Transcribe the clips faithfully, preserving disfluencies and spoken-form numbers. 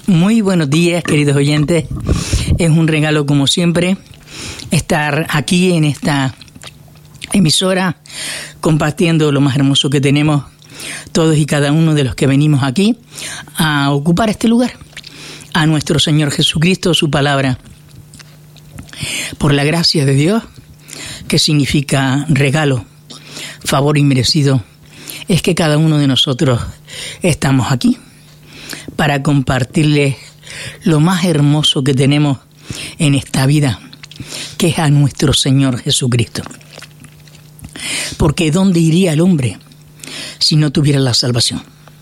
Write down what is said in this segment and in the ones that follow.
Muy buenos días, queridos oyentes. Es un regalo, como siempre, estar aquí en esta emisora compartiendo lo más hermoso que tenemos todos y cada uno de los que venimos aquí a ocupar este lugar, a nuestro Señor Jesucristo, su palabra. Por la gracia de Dios, que significa regalo, favor inmerecido, es que cada uno de nosotros estamos aquí para compartirles lo más hermoso que tenemos en esta vida, que es a nuestro Señor Jesucristo. Porque ¿dónde iría el hombre si no tuviera la salvación?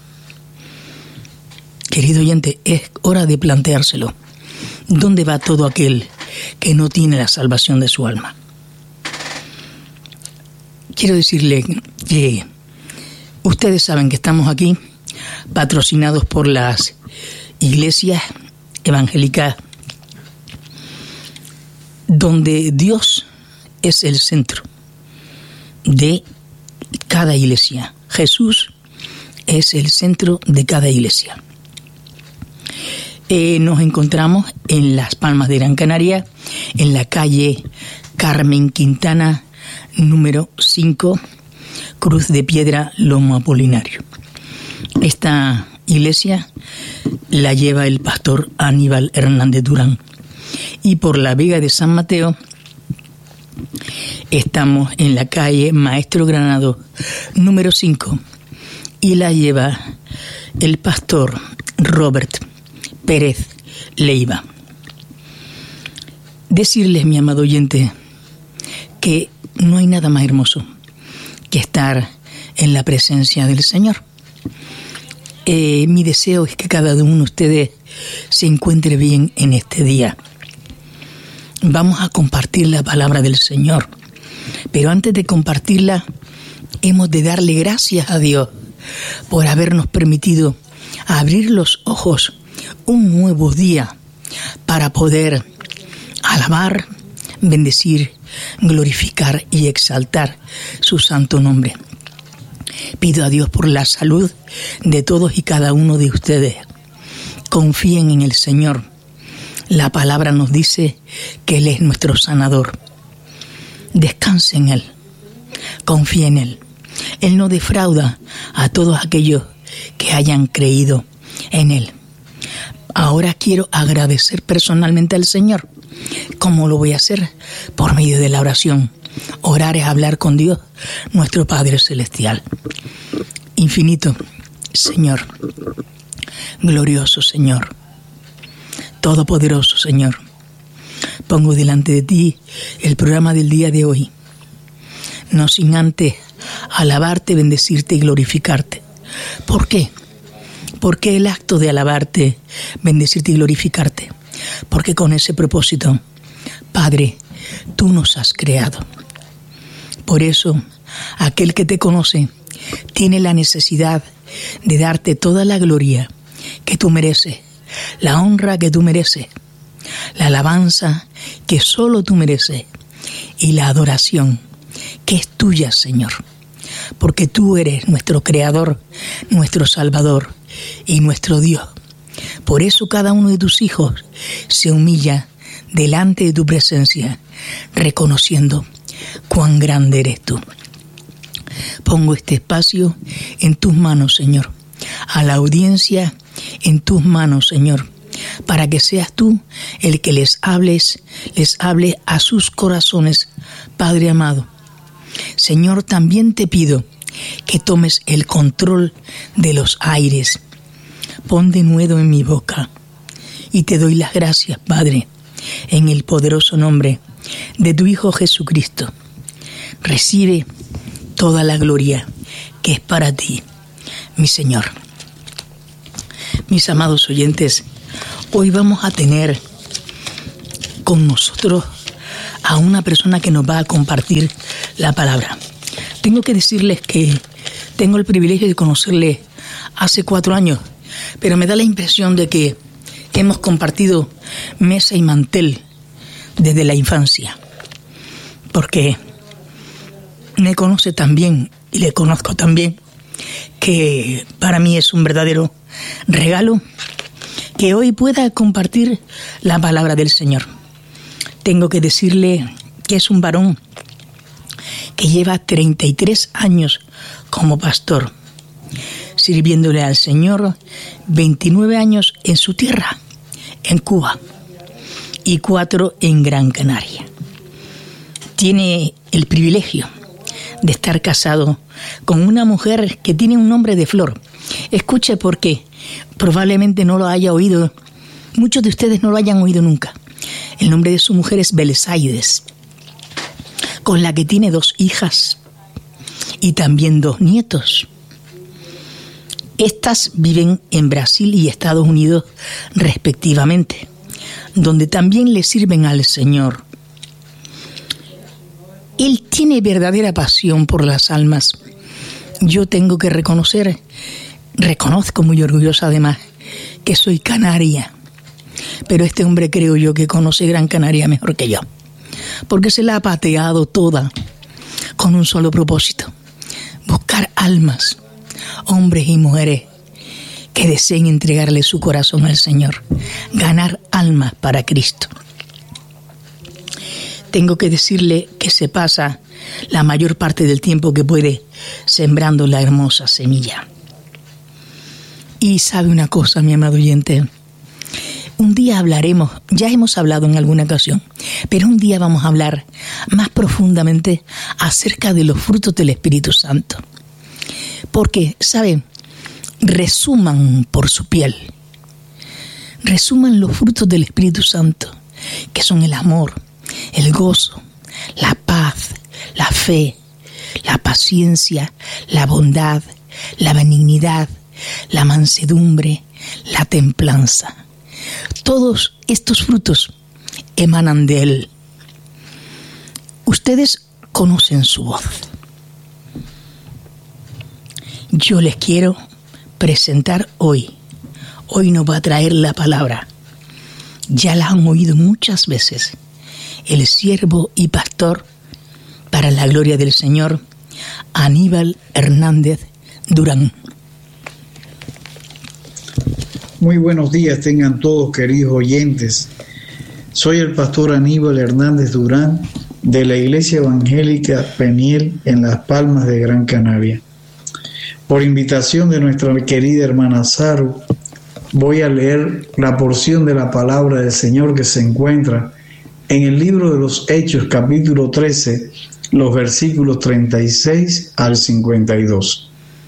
Querido oyente, es hora de planteárselo. ¿Dónde va todo aquel que no tiene la salvación de su alma? Quiero decirle que ustedes saben que estamos aquí patrocinados por las iglesias evangélicas donde Dios es el centro de cada iglesia. Jesús es el centro de cada iglesia. Eh, nos encontramos en Las Palmas de Gran Canaria, en la calle Carmen Quintana, número cinco, Cruz de Piedra, Lomo Apolinario. Esta iglesia la lleva el pastor Aníbal Hernández Durán. Y por la Vega de San Mateo estamos en la calle Maestro Granado, número cinco, y la lleva el pastor Robert Pérez Leiva. Decirles, mi amado oyente, que no hay nada más hermoso que estar en la presencia del Señor. Eh, mi deseo es que cada uno de ustedes se encuentre bien en este día. Vamos a compartir la palabra del Señor, pero antes de compartirla, hemos de darle gracias a Dios por habernos permitido abrir los ojos un nuevo día para poder alabar, bendecir, glorificar y exaltar su santo nombre. Pido a Dios por la salud de todos y cada uno de ustedes. Confíen en el Señor. La palabra nos dice que Él es nuestro sanador. Descanse en Él. Confíe en Él. Él no defrauda a todos aquellos que hayan creído en Él. Ahora quiero agradecer personalmente al Señor. ¿Cómo lo voy a hacer? Por medio de la oración. Orar es hablar con Dios, nuestro Padre Celestial. Infinito Señor, glorioso Señor, todopoderoso Señor, pongo delante de ti el programa del día de hoy, no sin antes alabarte, bendecirte y glorificarte. ¿Por qué? ¿Por qué el acto de alabarte, bendecirte y glorificarte? Porque con ese propósito, Padre, tú nos has creado. Por eso, aquel que te conoce tiene la necesidad de darte toda la gloria que tú mereces, la honra que tú mereces, la alabanza que solo tú mereces y la adoración que es tuya, Señor. Porque tú eres nuestro Creador, nuestro Salvador y nuestro Dios. Por eso cada uno de tus hijos se humilla delante de tu presencia, reconociendo cuán grande eres tú. Pongo este espacio en tus manos, Señor, a la audiencia en tus manos, Señor, para que seas tú el que les hables, les hable a sus corazones, Padre amado. Señor, también te pido que tomes el control de los aires. Pon denuedo en mi boca y te doy las gracias, Padre, en el poderoso nombre de tu Hijo Jesucristo. Recibe toda la gloria que es para ti, mi Señor. Mis amados oyentes, hoy vamos a tener con nosotros a una persona que nos va a compartir la palabra. Tengo que decirles que tengo el privilegio de conocerle hace cuatro años, pero me da la impresión de que hemos compartido mesa y mantel desde la infancia, porque me conoce tan bien y le conozco tan bien que para mí es un verdadero regalo que hoy pueda compartir la palabra del Señor. Tengo que decirle que es un varón que lleva treinta y tres años como pastor, sirviéndole al Señor, veintinueve años en su tierra, en Cuba, y cuatro en Gran Canaria. Tiene el privilegio de estar casado con una mujer que tiene un nombre de flor. Escuche, porque probablemente no lo haya oído, muchos de ustedes no lo hayan oído nunca. El nombre de su mujer es Belesaides, con la que tiene dos hijas y también dos nietos. Estas viven en Brasil y Estados Unidos respectivamente, donde también le sirven al Señor. Él tiene verdadera pasión por las almas. Yo tengo que reconocer, reconozco muy orgullosa además, que soy canaria. Pero este hombre creo yo que conoce Gran Canaria mejor que yo, porque se la ha pateado toda con un solo propósito: buscar almas, hombres y mujeres que deseen entregarle su corazón al Señor, ganar almas para Cristo. Tengo que decirle que se pasa la mayor parte del tiempo que puede sembrando la hermosa semilla. Y sabe una cosa, mi amado oyente, un día hablaremos, ya hemos hablado en alguna ocasión, pero un día vamos a hablar más profundamente acerca de los frutos del Espíritu Santo. Porque, ¿saben? Resuman por su piel, resuman los frutos del Espíritu Santo, que son el amor, el gozo, la paz, la fe, la paciencia, la bondad, la benignidad, la mansedumbre, la templanza. Todos estos frutos emanan de Él. Ustedes conocen su voz. Yo les quiero presentar hoy. Hoy nos va a traer la palabra. Ya la han oído muchas veces. El siervo y pastor, para la gloria del Señor, Aníbal Hernández Durán. Muy buenos días tengan todos, queridos oyentes. Soy el pastor Aníbal Hernández Durán de la Iglesia Evangélica Peniel en Las Palmas de Gran Canaria. Por invitación de nuestra querida hermana Saru, voy a leer la porción de la palabra del Señor que se encuentra en el libro de los Hechos, capítulo trece, los versículos treinta y seis al cincuenta y dos.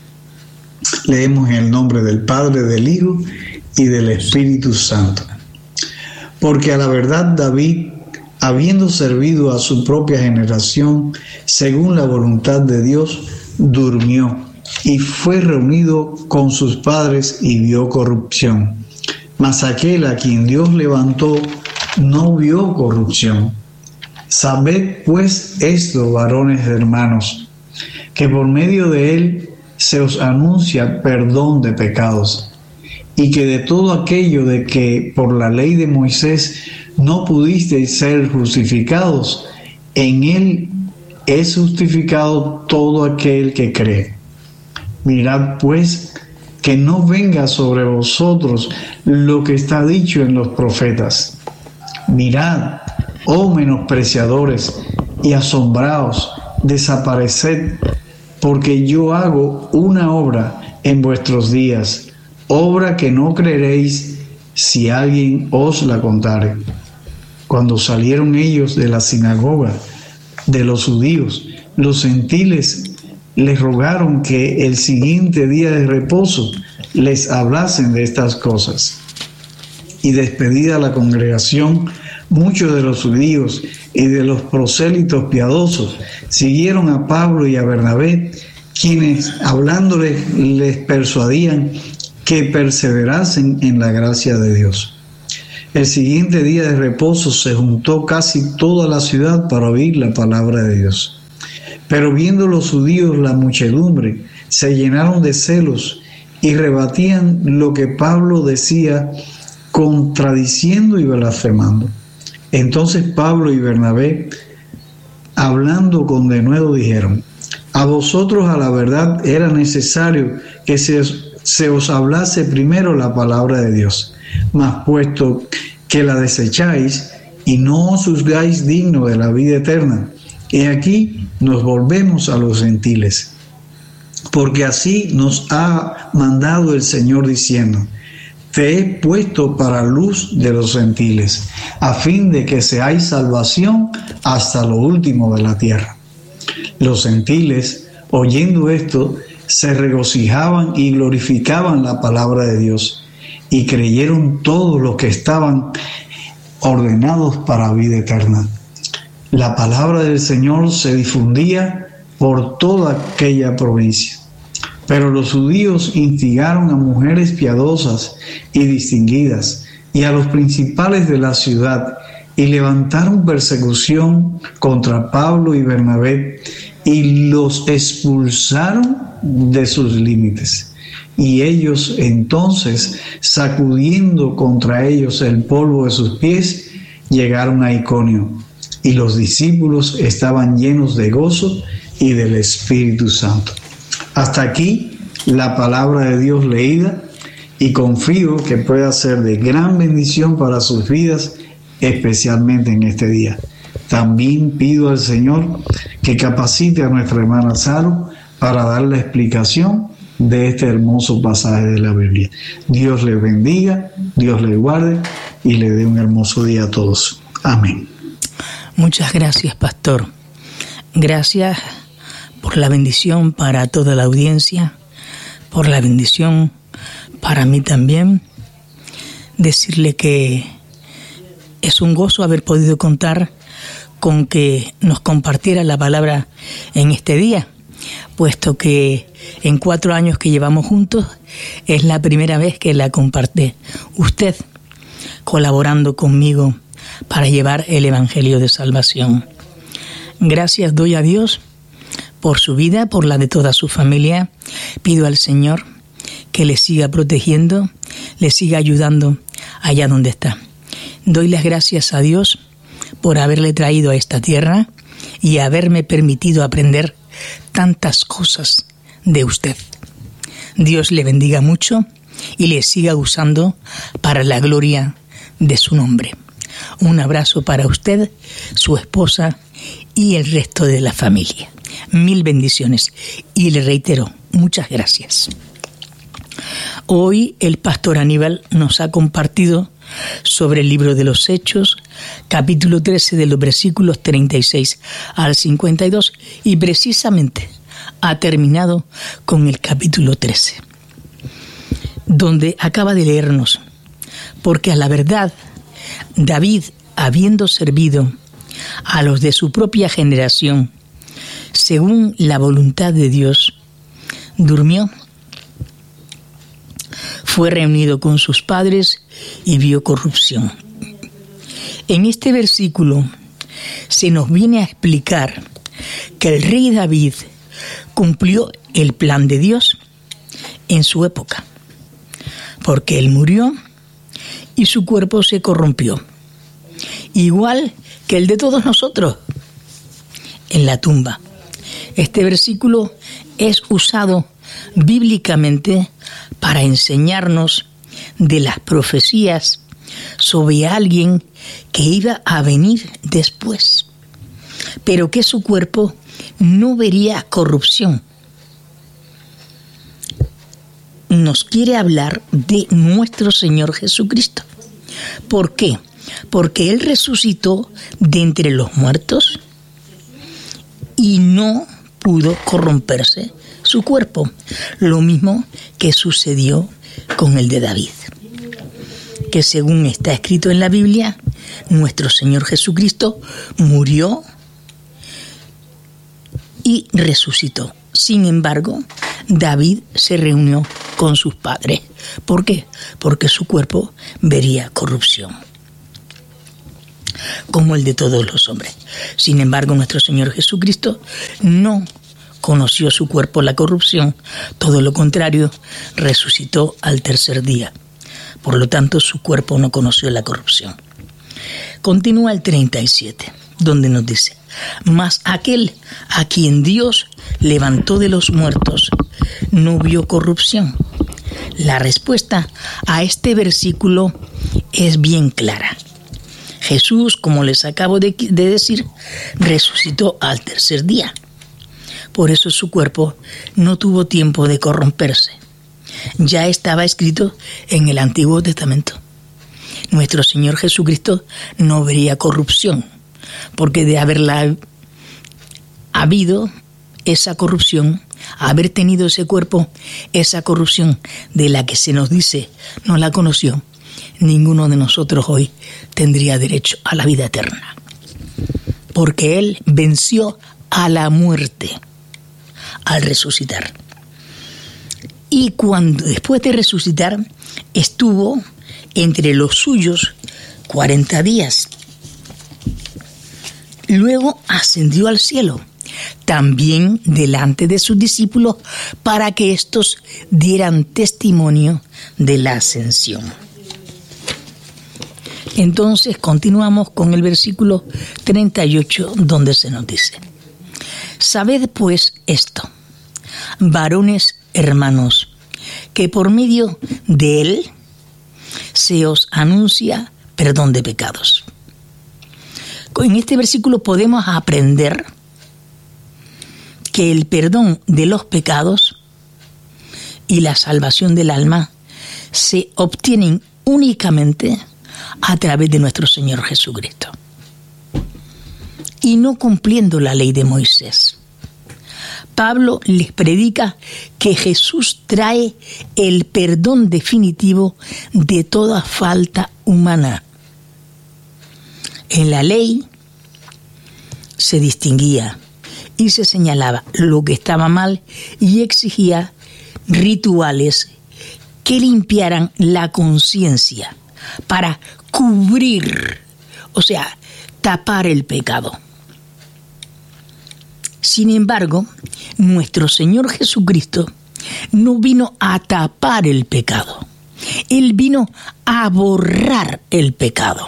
Leemos en el nombre del Padre, del Hijo y del Espíritu Santo. Porque a la verdad David, habiendo servido a su propia generación, según la voluntad de Dios, durmió y fue reunido con sus padres y vio corrupción. Mas aquel a quien Dios levantó no vio corrupción. Sabed pues esto, varones hermanos, que por medio de él se os anuncia perdón de pecados, y que de todo aquello de que por la ley de Moisés no pudisteis ser justificados, en él es justificado todo aquel que cree. Mirad pues que no venga sobre vosotros lo que está dicho en los profetas. Mirad, oh menospreciadores, y asombraos, desapareced, porque yo hago una obra en vuestros días, obra que no creeréis si alguien os la contare. Cuando salieron ellos de la sinagoga de los judíos, los gentiles les rogaron que el siguiente día de reposo les hablasen de estas cosas. Y despedida la congregación, muchos de los judíos y de los prosélitos piadosos siguieron a Pablo y a Bernabé, quienes hablándoles les persuadían que perseverasen en la gracia de Dios. El siguiente día de reposo se juntó casi toda la ciudad para oír la palabra de Dios. Pero viendo los judíos la muchedumbre, se llenaron de celos y rebatían lo que Pablo decía, contradiciendo y blasfemando. Entonces Pablo y Bernabé, hablando con denuedo, dijeron: a vosotros a la verdad era necesario que se os, se os hablase primero la palabra de Dios, mas puesto que la desecháis y no os juzgáis digno de la vida eterna, he aquí nos volvemos a los gentiles. Porque así nos ha mandado el Señor diciendo: te he puesto para luz de los gentiles, a fin de que seáis salvación hasta lo último de la tierra. Los gentiles, oyendo esto, se regocijaban y glorificaban la palabra de Dios, y creyeron todos los que estaban ordenados para vida eterna. La palabra del Señor se difundía por toda aquella provincia. Pero los judíos instigaron a mujeres piadosas y distinguidas y a los principales de la ciudad, y levantaron persecución contra Pablo y Bernabé y los expulsaron de sus límites. Y ellos entonces, sacudiendo contra ellos el polvo de sus pies, llegaron a Iconio, y los discípulos estaban llenos de gozo y del Espíritu Santo. Hasta aquí la palabra de Dios leída, y confío que pueda ser de gran bendición para sus vidas, especialmente en este día. También pido al Señor que capacite a nuestra hermana Saro para dar la explicación de este hermoso pasaje de la Biblia. Dios les bendiga, Dios les guarde y le dé un hermoso día a todos. Amén. Muchas gracias, pastor. Gracias por la bendición para toda la audiencia, por la bendición para mí también. Decirle que es un gozo haber podido contar con que nos compartiera la palabra en este día, puesto que en cuatro años que llevamos juntos es la primera vez que la comparte usted, colaborando conmigo para llevar el Evangelio de Salvación. Gracias doy a Dios por su vida, por la de toda su familia. Pido al Señor que le siga protegiendo, le siga ayudando allá donde está. Doy las gracias a Dios por haberle traído a esta tierra y haberme permitido aprender tantas cosas de usted. Dios le bendiga mucho y le siga usando para la gloria de su nombre. Un abrazo para usted, su esposa y el resto de la familia. Mil bendiciones y le reitero, muchas gracias. Hoy el pastor Aníbal nos ha compartido sobre el libro de los Hechos, capítulo trece, de los versículos treinta y seis al cincuenta y dos, y precisamente ha terminado con el capítulo trece, donde acaba de leernos: porque a la verdad, David, habiendo servido a los de su propia generación, según la voluntad de Dios, durmió, fue reunido con sus padres y vio corrupción. En este versículo se nos viene a explicar que el rey David cumplió el plan de Dios en su época, porque él murió y su cuerpo se corrompió, igual que el de todos nosotros, en la tumba. Este versículo es usado bíblicamente para enseñarnos de las profecías sobre alguien que iba a venir después, pero que su cuerpo no vería corrupción. Nos quiere hablar de nuestro Señor Jesucristo. ¿Por qué? Porque Él resucitó de entre los muertos y no pudo corromperse su cuerpo, lo mismo que sucedió con el de David, que según está escrito en la Biblia, nuestro Señor Jesucristo murió y resucitó. Sin embargo, David se reunió con sus padres. ¿Por qué? Porque su cuerpo vería corrupción, como el de todos los hombres. Sin embargo, nuestro Señor Jesucristo no conoció su cuerpo la corrupción, todo lo contrario, resucitó al tercer día. Por lo tanto, su cuerpo no conoció la corrupción. Continúa el treinta y siete, donde nos dice: mas aquel a quien Dios levantó de los muertos no vio corrupción. La respuesta a este versículo es bien clara. Jesús, como les acabo de, de decir, resucitó al tercer día. Por eso su cuerpo no tuvo tiempo de corromperse. Ya estaba escrito en el Antiguo Testamento. Nuestro Señor Jesucristo no vería corrupción, porque de haberla habido esa corrupción, haber tenido ese cuerpo, esa corrupción de la que se nos dice no la conoció, ninguno de nosotros hoy tendría derecho a la vida eterna. Porque Él venció a la muerte al resucitar. Y cuando después de resucitar estuvo entre los suyos cuarenta días. Luego ascendió al cielo, también delante de sus discípulos, para que éstos dieran testimonio de la ascensión. Entonces continuamos con el versículo treinta y ocho, donde se nos dice: Sabed pues esto, varones hermanos, que por medio de él se os anuncia perdón de pecados. En este versículo podemos aprender que el perdón de los pecados y la salvación del alma se obtienen únicamente a través de nuestro Señor Jesucristo, y no cumpliendo la ley de Moisés. Pablo les predica que Jesús trae el perdón definitivo de toda falta humana. En la ley se distinguía y se señalaba lo que estaba mal y exigía rituales que limpiaran la conciencia para cubrir, o sea, tapar el pecado. Sin embargo, nuestro Señor Jesucristo no vino a tapar el pecado. Él vino a borrar el pecado.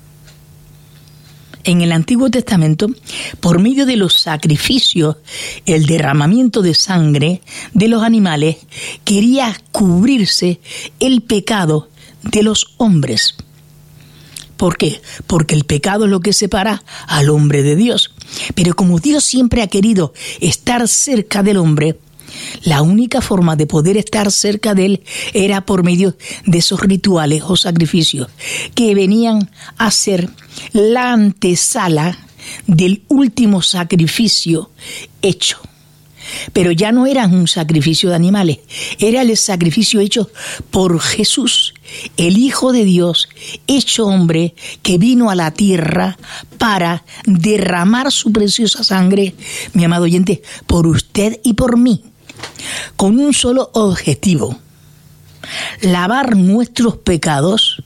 En el Antiguo Testamento, por medio de los sacrificios, el derramamiento de sangre de los animales, quería cubrirse el pecado de los hombres. ¿Por qué? Porque el pecado es lo que separa al hombre de Dios. Pero como Dios siempre ha querido estar cerca del hombre, la única forma de poder estar cerca de él era por medio de esos rituales o sacrificios que venían a ser la antesala del último sacrificio hecho. Pero ya no eran un sacrificio de animales, era el sacrificio hecho por Jesús, el Hijo de Dios, hecho hombre, que vino a la tierra para derramar su preciosa sangre, mi amado oyente, por usted y por mí, con un solo objetivo: lavar nuestros pecados,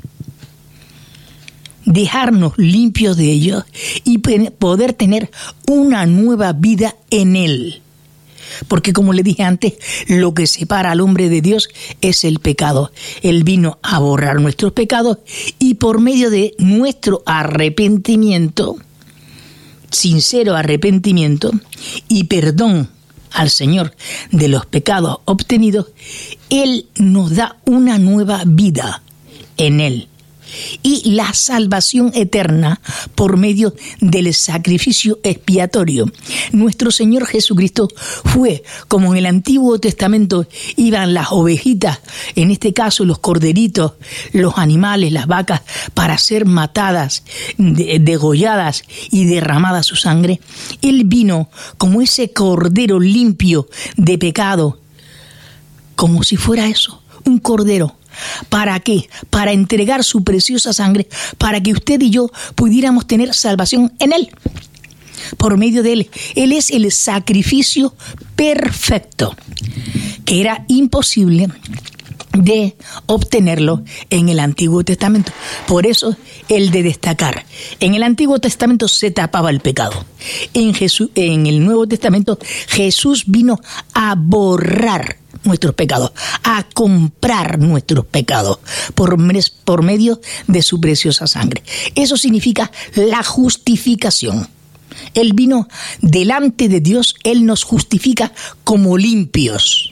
dejarnos limpios de ellos y poder tener una nueva vida en Él. Porque, como le dije antes, lo que separa al hombre de Dios es el pecado. Él vino a borrar nuestros pecados y por medio de nuestro arrepentimiento, sincero arrepentimiento y perdón al Señor de los pecados obtenidos, Él nos da una nueva vida en Él. Y la salvación eterna por medio del sacrificio expiatorio. Nuestro Señor Jesucristo fue, como en el Antiguo Testamento iban las ovejitas, en este caso los corderitos, los animales, las vacas, para ser matadas, de, degolladas y derramada su sangre. Él vino como ese cordero limpio de pecado, como si fuera eso, un cordero. ¿Para qué? Para entregar su preciosa sangre, para que usted y yo pudiéramos tener salvación en Él, por medio de Él. Él es el sacrificio perfecto, que era imposible de obtenerlo en el Antiguo Testamento. Por eso, el de destacar. En el Antiguo Testamento se tapaba el pecado. En, Jesús, en el Nuevo Testamento, Jesús vino a borrar nuestros pecados, a comprar nuestros pecados por, por medio de su preciosa sangre. Eso significa la justificación. Él vino delante de Dios, Él nos justifica como limpios,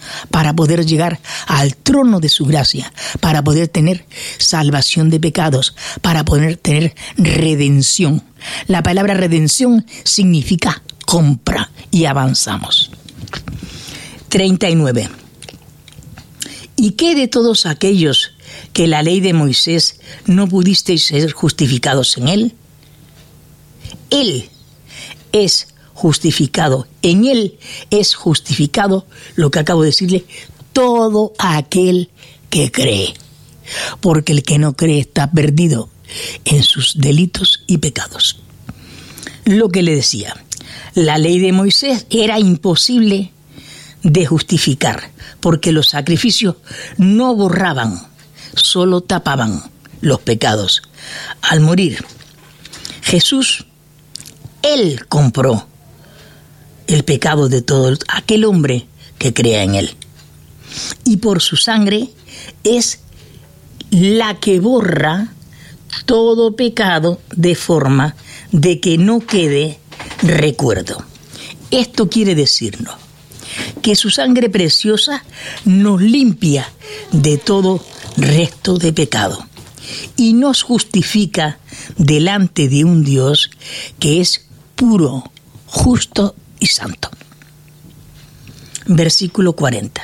para poder llegar al trono de su gracia, para poder tener salvación de pecados, para poder tener redención. La palabra redención significa compra y avanzamos. treinta y nueve. ¿Y qué de todos aquellos que la ley de Moisés no pudisteis ser justificados en él? Él es justificado, en él es justificado, lo que acabo de decirle, todo aquel que cree. Porque el que no cree está perdido en sus delitos y pecados. Lo que le decía, la ley de Moisés era imposible de justificar, porque los sacrificios no borraban, solo tapaban los pecados. Al morir, Jesús, Él compró el pecado de todo aquel hombre que crea en Él. Y por su sangre es la que borra todo pecado de forma de que no quede recuerdo. Esto quiere decirnos que su sangre preciosa nos limpia de todo resto de pecado y nos justifica delante de un Dios que es puro, justo y santo. Versículo cuarenta.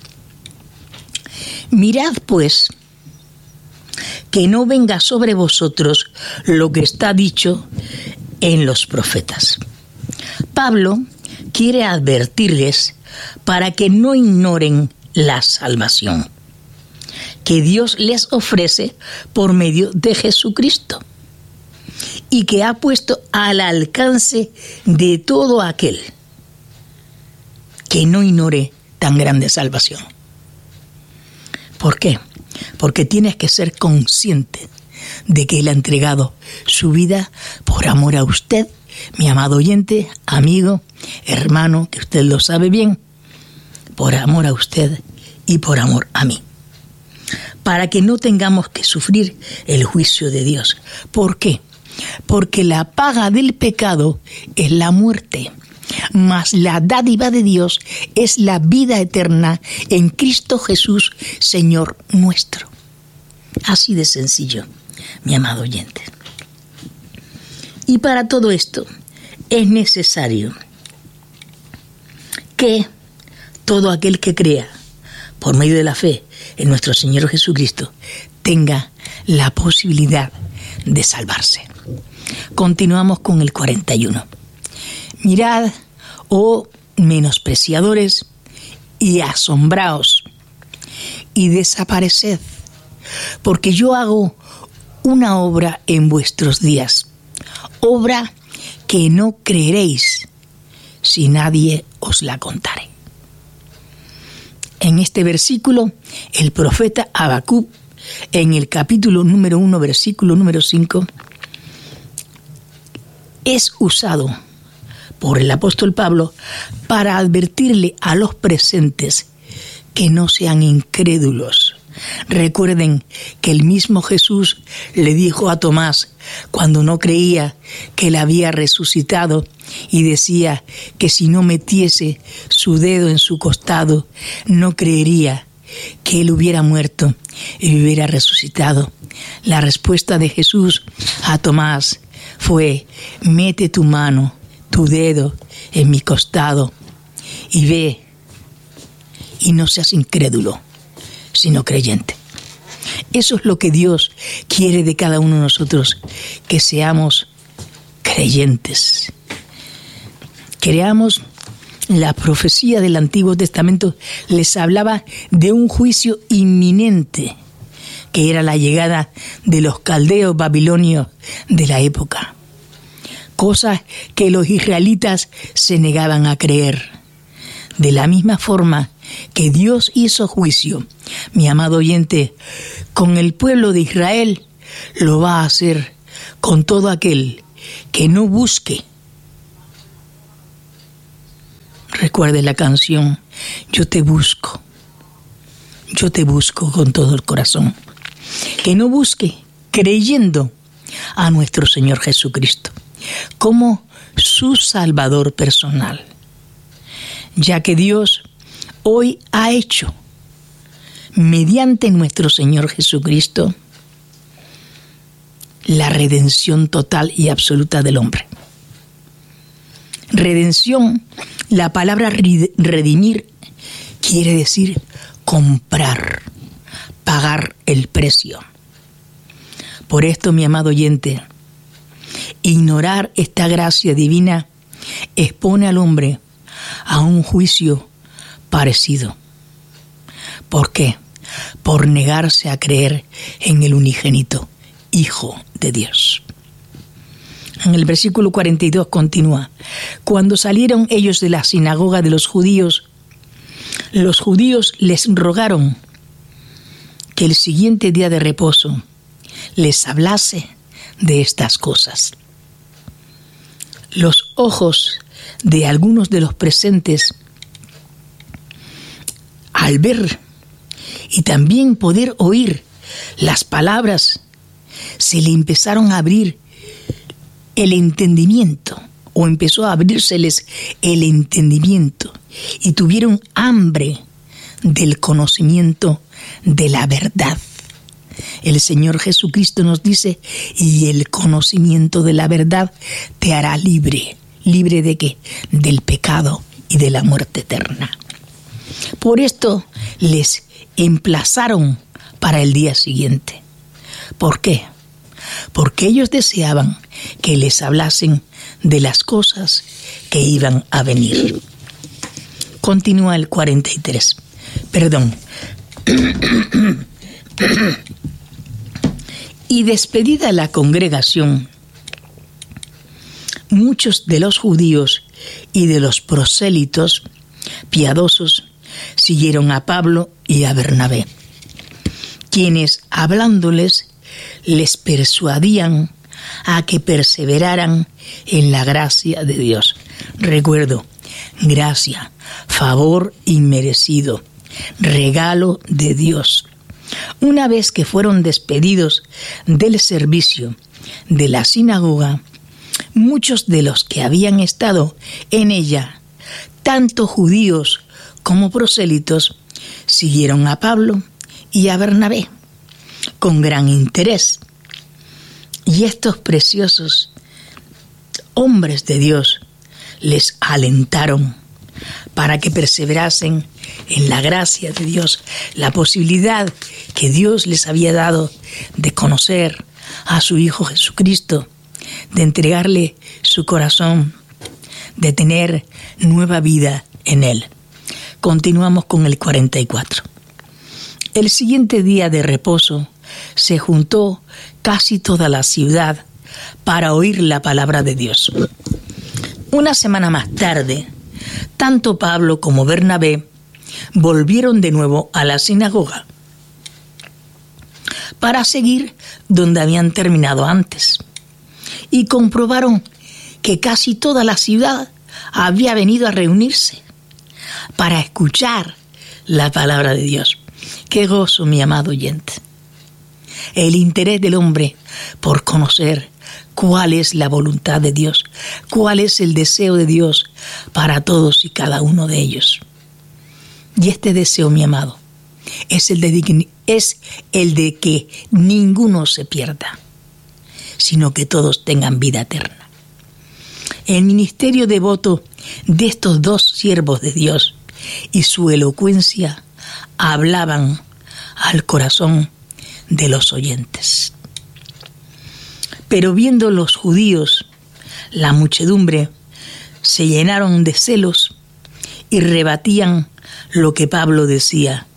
Mirad pues que no venga sobre vosotros lo que está dicho en los profetas. Pablo quiere advertirles para que no ignoren la salvación que Dios les ofrece por medio de Jesucristo y que ha puesto al alcance de todo aquel que no ignore tan grande salvación. ¿Por qué? Porque tienes que ser consciente de que Él ha entregado su vida por amor a usted, mi amado oyente, amigo, hermano, que usted lo sabe bien, por amor a usted y por amor a mí, para que no tengamos que sufrir el juicio de Dios. ¿Por qué? Porque la paga del pecado es la muerte, mas la dádiva de Dios es la vida eterna en Cristo Jesús, Señor nuestro. Así de sencillo, mi amado oyente. Y para todo esto es necesario que todo aquel que crea por medio de la fe en nuestro Señor Jesucristo tenga la posibilidad de salvarse. Continuamos con el cuarenta y uno. Mirad, oh menospreciadores, y asombraos, y desapareced, porque yo hago una obra en vuestros días, obra que no creeréis si nadie os la contare. En este versículo, el profeta Habacuc, en el capítulo número uno, versículo número cinco, es usado por el apóstol Pablo para advertirle a los presentes que no sean incrédulos. Recuerden que el mismo Jesús le dijo a Tomás cuando no creía que él había resucitado y decía que si no metiese su dedo en su costado no creería que él hubiera muerto y hubiera resucitado. La respuesta de Jesús a Tomás fue: mete tu mano, tu dedo en mi costado y ve, y no seas incrédulo, sino creyente. Eso es lo que Dios quiere de cada uno de nosotros, que seamos creyentes. Creamos la profecía del Antiguo Testamento, les hablaba de un juicio inminente, que era la llegada de los caldeos babilonios de la época. Cosas que los israelitas se negaban a creer. De la misma forma que Dios hizo juicio, mi amado oyente, con el pueblo de Israel, lo va a hacer con todo aquel que no busque. Recuerde la canción: yo te busco, yo te busco con todo el corazón. Que no busque creyendo a nuestro Señor Jesucristo como su Salvador personal, ya que Dios hoy ha hecho, mediante nuestro Señor Jesucristo, la redención total y absoluta del hombre. Redención, la palabra redimir quiere decir comprar, pagar el precio. Por esto, mi amado oyente, ignorar esta gracia divina expone al hombre a un juicio parecido. ¿Por qué? Por negarse a creer en el unigénito Hijo de Dios. En el versículo cuarenta y dos continúa: cuando salieron ellos de la sinagoga de los judíos, los judíos les rogaron que el siguiente día de reposo les hablase de estas cosas. Los ojos de algunos de los presentes, al ver y también poder oír las palabras, se le empezaron a abrir el entendimiento, o empezó a abrírseles el entendimiento, y tuvieron hambre del conocimiento de la verdad. El Señor Jesucristo nos dice: y el conocimiento de la verdad te hará libre. ¿Libre de qué? Del pecado y de la muerte eterna. Por esto les emplazaron para el día siguiente. ¿Por qué? Porque ellos deseaban que les hablasen de las cosas que iban a venir. Continúa el cuarenta y tres. Perdón. Y despedida la congregación, muchos de los judíos y de los prosélitos piadosos siguieron a Pablo y a Bernabé, quienes, hablándoles, les persuadían a que perseveraran en la gracia de Dios. Recuerdo, gracia, favor inmerecido, regalo de Dios. Una vez que fueron despedidos del servicio de la sinagoga, muchos de los que habían estado en ella, tanto judíos como prosélitos, siguieron a Pablo y a Bernabé con gran interés. Y estos preciosos hombres de Dios les alentaron para que perseverasen en la gracia de Dios, la posibilidad que Dios les había dado de conocer a su Hijo Jesucristo, de entregarle su corazón, de tener nueva vida en Él. Continuamos con el cuarenta y cuatro. El siguiente día de reposo se juntó casi toda la ciudad para oír la palabra de Dios. Una semana más tarde, tanto Pablo como Bernabé volvieron de nuevo a la sinagoga para seguir donde habían terminado antes, y comprobaron que casi toda la ciudad había venido a reunirse para escuchar la palabra de Dios. ¡Qué gozo, mi amado oyente! El interés del hombre por conocer cuál es la voluntad de Dios, cuál es el deseo de Dios para todos y cada uno de ellos. Y este deseo, mi amado, es el de, es el de que ninguno se pierda, sino que todos tengan vida eterna. El ministerio devoto de estos dos siervos de Dios y su elocuencia hablaban al corazón de los oyentes. Pero viendo los judíos la muchedumbre, se llenaron de celos y rebatían lo que Pablo decía,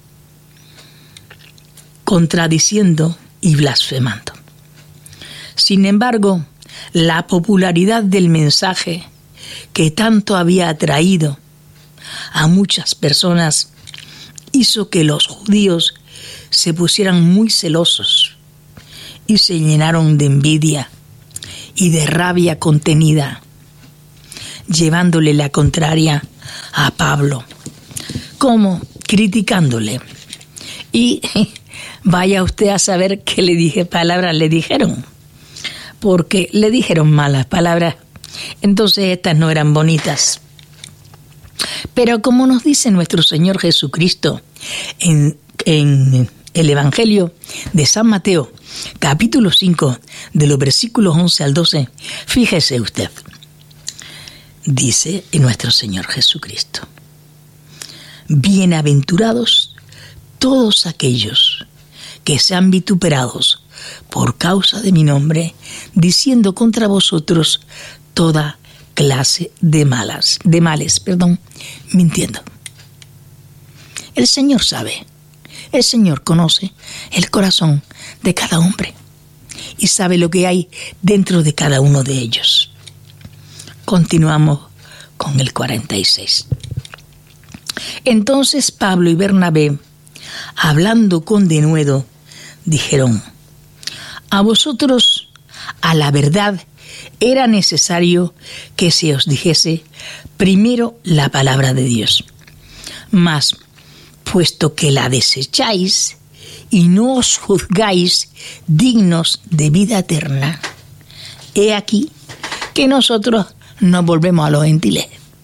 contradiciendo y blasfemando. Sin embargo, la popularidad del mensaje que tanto había atraído a muchas personas hizo que los judíos se pusieran muy celosos y se llenaron de envidia y de rabia contenida, llevándole la contraria a Pablo, como criticándole. Y vaya usted a saber qué le dije, palabras le dijeron, porque le dijeron malas palabras, entonces estas no eran bonitas. Pero como nos dice nuestro Señor Jesucristo en, en el Evangelio de San Mateo, capítulo cinco, de los versículos once al doce, fíjese usted, dice nuestro Señor Jesucristo: bienaventurados todos aquellos que sean vituperados por causa de mi nombre, diciendo contra vosotros toda clase de malas, de males, perdón, mintiendo. El Señor sabe, el Señor conoce el corazón de cada hombre y sabe lo que hay dentro de cada uno de ellos. Continuamos con el cuarenta y seis. Entonces Pablo y Bernabé, hablando con denuedo, dijeron: a vosotros, a la verdad, era necesario que se os dijese primero la palabra de Dios. Mas, puesto que la desecháis y no os juzgáis dignos de vida eterna, he aquí que nosotros nos volvemos a los gentiles.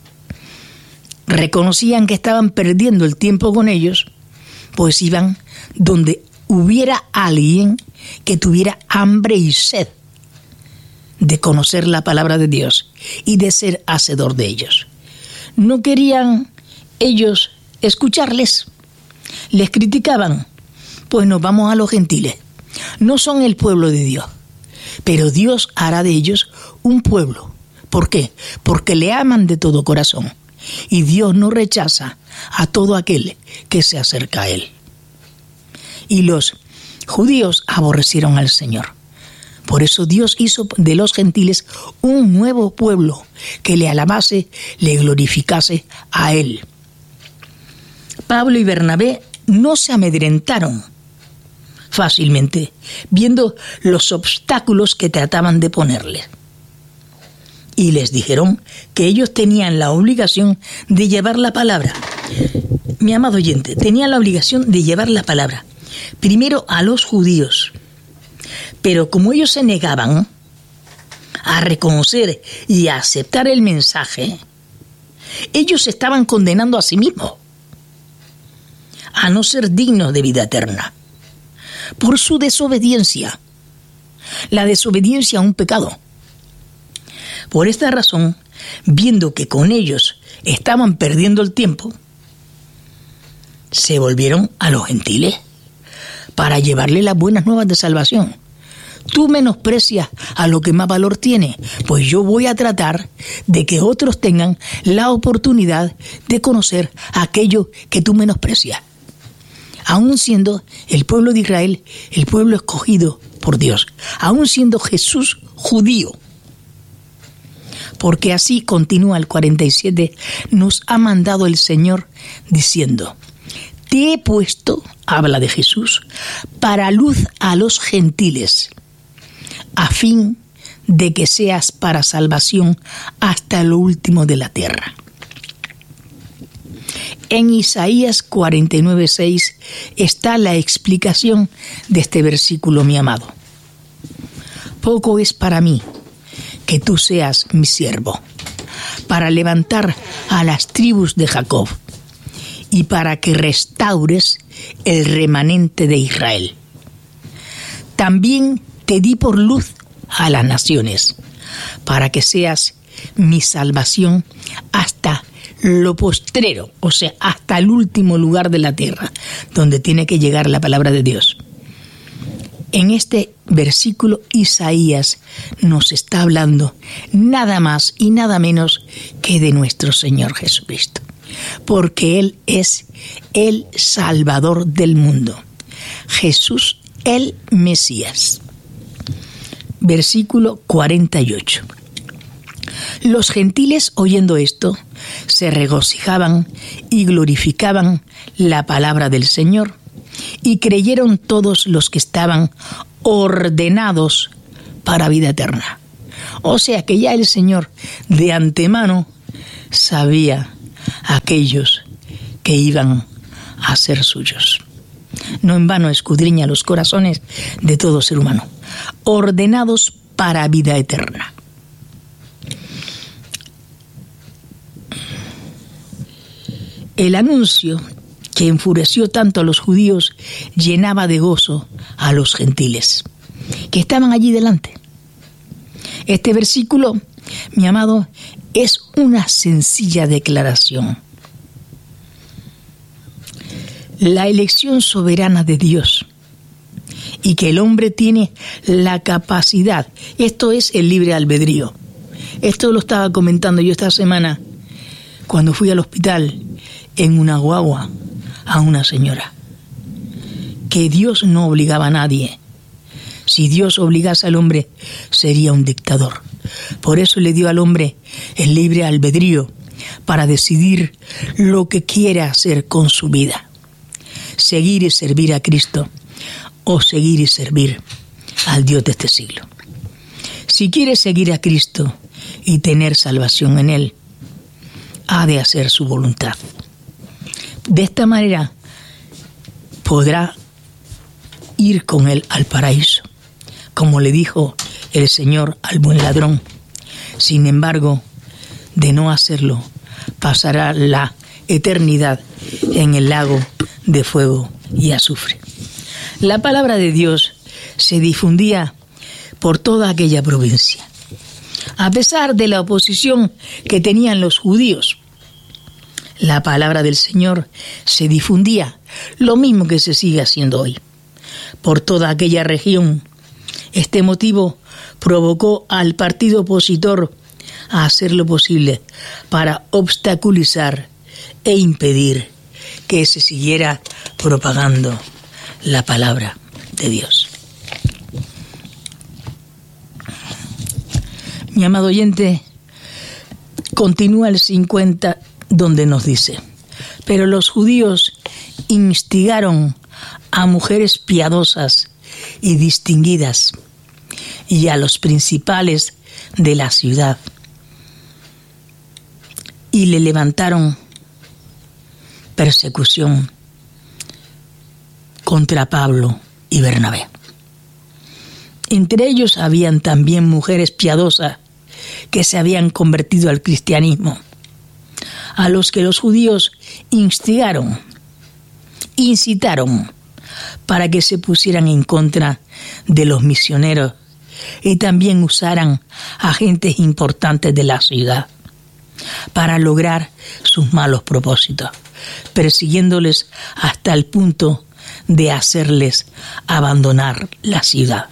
Reconocían que estaban perdiendo el tiempo con ellos, pues iban donde hubiera alguien que tuviera hambre y sed de conocer la palabra de Dios y de ser hacedor de ellos. No querían ellos escucharles, les criticaban: pues nos vamos a los gentiles, no son el pueblo de Dios, pero Dios hará de ellos un pueblo. ¿Por qué? Porque le aman de todo corazón y Dios no rechaza a todo aquel que se acerca a Él. Y los judíos aborrecieron al Señor. Por eso Dios hizo de los gentiles un nuevo pueblo que le alabase, le glorificase a Él. Pablo y Bernabé no se amedrentaron fácilmente, viendo los obstáculos que trataban de ponerles. Y les dijeron que ellos tenían la obligación de llevar la palabra. Mi amado oyente, tenían la obligación de llevar la palabra primero a los judíos. Pero como ellos se negaban a reconocer y a aceptar el mensaje, ellos se estaban condenando a sí mismos a no ser dignos de vida eterna por su desobediencia. La desobediencia a un pecado. Por esta razón, viendo que con ellos estaban perdiendo el tiempo, se volvieron a los gentiles para llevarle las buenas nuevas de salvación. Tú menosprecias a lo que más valor tiene, pues yo voy a tratar de que otros tengan la oportunidad de conocer aquello que tú menosprecias. Aún siendo el pueblo de Israel el pueblo escogido por Dios, aún siendo Jesús judío. Porque así continúa el cuarenta y siete, nos ha mandado el Señor diciendo: te he puesto, habla de Jesús, para luz a los gentiles, a fin de que seas para salvación hasta lo último de la tierra. En Isaías cuarenta y nueve, seis está la explicación de este versículo, mi amado. Poco es para mí que tú seas mi siervo, para levantar a las tribus de Jacob y para que restaures el remanente de Israel. También te di por luz a las naciones, para que seas mi salvación hasta lo postrero, o sea, hasta el último lugar de la tierra, donde tiene que llegar la palabra de Dios. En este versículo, Isaías nos está hablando nada más y nada menos que de nuestro Señor Jesucristo, porque Él es el Salvador del mundo, Jesús el Mesías. Versículo cuarenta y ocho. Los gentiles, oyendo esto, se regocijaban y glorificaban la palabra del Señor, y creyeron todos los que estaban ordenados para vida eterna. O sea que ya el Señor de antemano sabía a aquellos que iban a ser suyos. No en vano escudriña los corazones de todo ser humano. Ordenados para vida eterna. El anuncio que enfureció tanto a los judíos llenaba de gozo a los gentiles que estaban allí delante. Este versículo, mi amado, es una sencilla declaración. La elección soberana de Dios y que el hombre tiene la capacidad, esto es el libre albedrío. Esto lo estaba comentando yo esta semana cuando fui al hospital en una guagua a una señora, que Dios no obligaba a nadie. Si Dios obligase al hombre, sería un dictador. Por eso le dio al hombre el libre albedrío para decidir lo que quiere hacer con su vida. Seguir y servir a Cristo o seguir y servir al Dios de este siglo. Si quiere seguir a Cristo y tener salvación en Él, ha de hacer su voluntad. De esta manera podrá ir con Él al paraíso, como le dijo el Señor al buen ladrón. Sin embargo, de no hacerlo, pasará la eternidad en el lago de fuego y azufre. La palabra de Dios se difundía por toda aquella provincia. A pesar de la oposición que tenían los judíos, la palabra del Señor se difundía, lo mismo que se sigue haciendo hoy, por toda aquella región. Este motivo provocó al partido opositor a hacer lo posible para obstaculizar e impedir que se siguiera propagando la palabra de Dios. Mi amado oyente, continúa el cincuenta donde nos dice: pero los judíos instigaron a mujeres piadosas y distinguidas y a los principales de la ciudad y le levantaron persecución contra Pablo y Bernabé. Entre ellos habían también mujeres piadosas que se habían convertido al cristianismo, a los que los judíos instigaron, incitaron para que se pusieran en contra de los misioneros y también usaran agentes importantes de la ciudad para lograr sus malos propósitos, persiguiéndoles hasta el punto de hacerles abandonar la ciudad.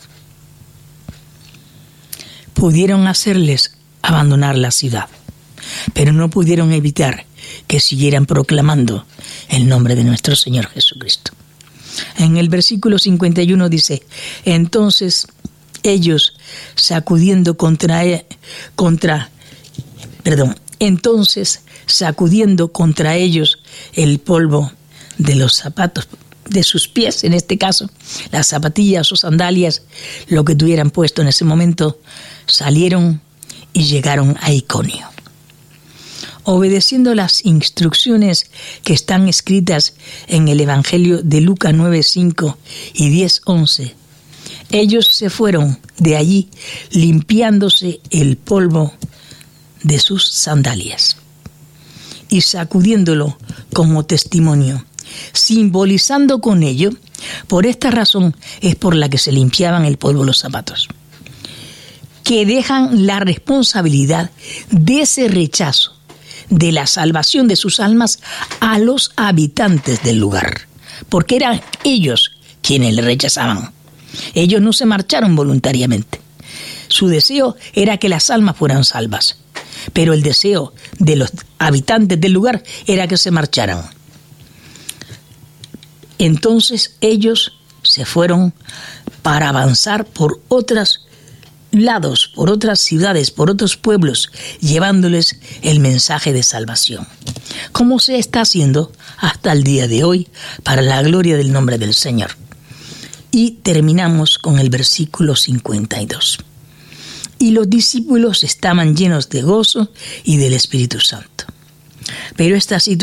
Pudieron hacerles abandonar la ciudad, pero no pudieron evitar que siguieran proclamando el nombre de nuestro Señor Jesucristo. En el versículo cincuenta y uno dice: entonces ellos sacudiendo contra, contra perdón, entonces sacudiendo contra ellos el polvo de los zapatos, de sus pies, en este caso, las zapatillas o sandalias, lo que tuvieran puesto en ese momento, salieron y llegaron a Iconio. Obedeciendo las instrucciones que están escritas en el Evangelio de Lucas nueve cinco y diez once, ellos se fueron de allí limpiándose el polvo de sus sandalias y sacudiéndolo como testimonio, simbolizando con ello, por esta razón es por la que se limpiaban el polvo los zapatos, que dejan la responsabilidad de ese rechazo de la salvación de sus almas a los habitantes del lugar, porque eran ellos quienes le rechazaban. Ellos no se marcharon voluntariamente. Su deseo era que las almas fueran salvas, pero el deseo de los habitantes del lugar era que se marcharan. Entonces ellos se fueron para avanzar por otros lados, por otras ciudades, por otros pueblos, llevándoles el mensaje de salvación, como se está haciendo hasta el día de hoy para la gloria del nombre del Señor. Y terminamos con el versículo cincuenta y dos. Y los discípulos estaban llenos de gozo y del Espíritu Santo. Pero esta situación